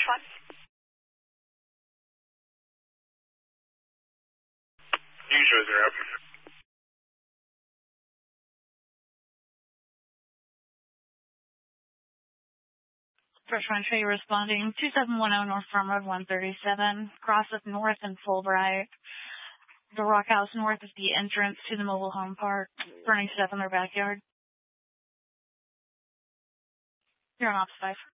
1. Users are up. First Run Tree responding 2710 North Farm Road 137, crosses north in Fulbright. The rock house north is the entrance to the mobile home park, burning stuff in their backyard. You're on Ops 5.